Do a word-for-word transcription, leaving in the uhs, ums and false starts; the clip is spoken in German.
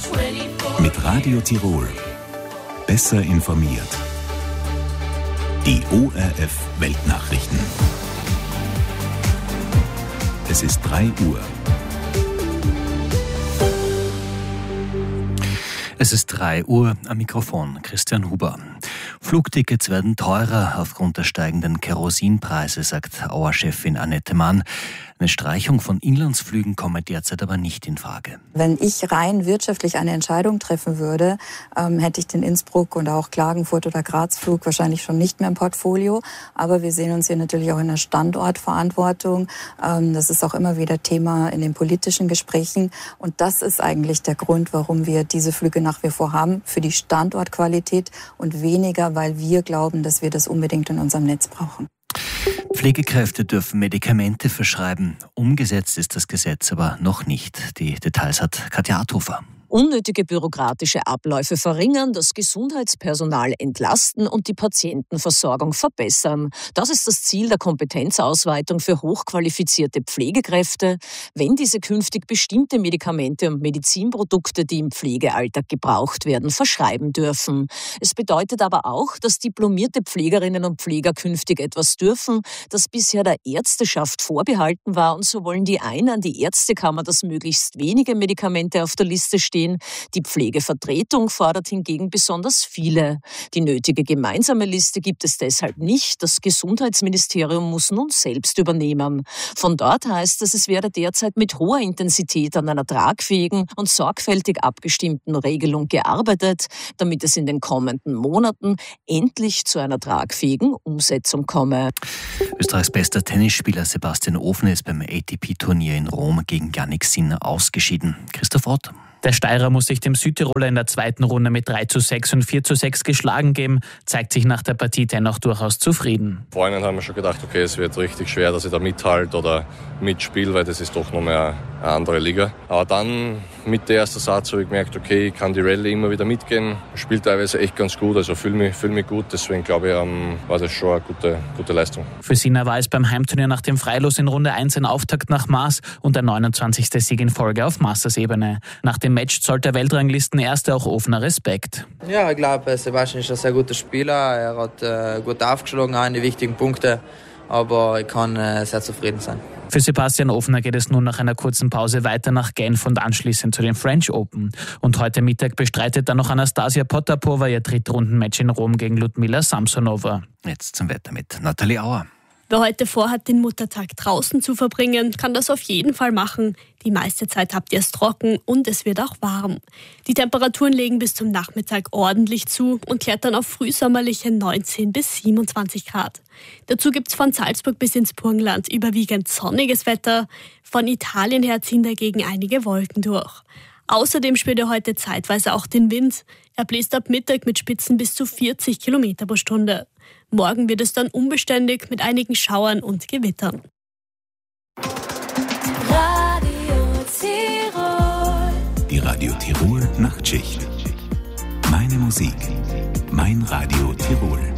Mit Radio Tirol. Besser informiert. Die O R F Weltnachrichten. Es ist drei Uhr. Es ist drei Uhr, am Mikrofon Christian Huber. Flugtickets werden teurer aufgrund der steigenden Kerosinpreise, sagt Auer-Chefin Annette Mann. Eine Streichung von Inlandsflügen komme derzeit aber nicht in Frage. Wenn ich rein wirtschaftlich eine Entscheidung treffen würde, ähm, hätte ich den Innsbruck und auch Klagenfurt oder Graz-Flug wahrscheinlich schon nicht mehr im Portfolio. Aber wir sehen uns hier natürlich auch in der Standortverantwortung. Ähm, das ist auch immer wieder Thema in den politischen Gesprächen. Und das ist eigentlich der Grund, warum wir diese Flüge nach wie vor haben, für die Standortqualität und weniger, weil wir glauben, dass wir das unbedingt in unserem Netz brauchen. Pflegekräfte dürfen Medikamente verschreiben. Umgesetzt ist das Gesetz aber noch nicht. Die Details hat Katja Arthofer. Unnötige bürokratische Abläufe verringern, das Gesundheitspersonal entlasten und die Patientenversorgung verbessern. Das ist das Ziel der Kompetenzausweitung für hochqualifizierte Pflegekräfte, wenn diese künftig bestimmte Medikamente und Medizinprodukte, die im Pflegealltag gebraucht werden, verschreiben dürfen. Es bedeutet aber auch, dass diplomierte Pflegerinnen und Pfleger künftig etwas dürfen, das bisher der Ärzteschaft vorbehalten war, und so wollen die einen an die Ärztekammer, dass möglichst wenige Medikamente auf der Liste stehen. Die Pflegevertretung fordert hingegen besonders viele. Die nötige gemeinsame Liste gibt es deshalb nicht. Das Gesundheitsministerium muss nun selbst übernehmen. Von dort heißt es, es werde derzeit mit hoher Intensität an einer tragfähigen und sorgfältig abgestimmten Regelung gearbeitet, damit es in den kommenden Monaten endlich zu einer tragfähigen Umsetzung komme. Österreichs bester Tennisspieler Sebastian Ofner ist beim A T P-Turnier in Rom gegen Jannik Sinner ausgeschieden. Christoph Ott. Der Steirer muss sich dem Südtiroler in der zweiten Runde mit drei zu sechs und vier zu sechs geschlagen geben, zeigt sich nach der Partie dennoch durchaus zufrieden. Vorhin haben wir schon gedacht, okay, es wird richtig schwer, dass ich da mithalte oder mitspiele, weil das ist doch noch mehr eine andere Liga. Aber dann mit der ersten Satz habe ich gemerkt, okay, ich kann die Rallye immer wieder mitgehen. Spielt teilweise echt ganz gut, also fühle mich, fühl mich gut. Deswegen glaube ich, ähm, war das schon eine gute, gute Leistung. Für Sinner war es beim Heimturnier nach dem Freilos in Runde eins ein Auftakt nach Maß und der neunundzwanzigste Sieg in Folge auf Masters-Ebene. Nach dem Match zollt der Weltranglistenerste auch Ofner Respekt. Ja, ich glaube, Sebastian ist ein sehr guter Spieler. Er hat äh, gut aufgeschlagen, auch in die wichtigen Punkte. Aber ich kann äh, sehr zufrieden sein. Für Sebastian Ofner geht es nun nach einer kurzen Pause weiter nach Genf und anschließend zu den French Open. Und heute Mittag bestreitet dann noch Anastasia Potapova ihr Drittrundenmatch in Rom gegen Ludmila Samsonova. Jetzt zum Wetter mit Nathalie Auer. Wer heute vorhat, den Muttertag draußen zu verbringen, kann das auf jeden Fall machen. Die meiste Zeit habt ihr es trocken und es wird auch warm. Die Temperaturen legen bis zum Nachmittag ordentlich zu und klettern auf frühsommerliche neunzehn bis siebenundzwanzig Grad. Dazu gibt's von Salzburg bis ins Burgenland überwiegend sonniges Wetter. Von Italien her ziehen dagegen einige Wolken durch. Außerdem spürt ihr heute zeitweise auch den Wind. Er bläst ab Mittag mit Spitzen bis zu vierzig Kilometer pro Stunde. Morgen wird es dann unbeständig mit einigen Schauern und Gewittern. Radio Tirol. Die Radio Tirol Nachtschicht. Meine Musik. Mein Radio Tirol.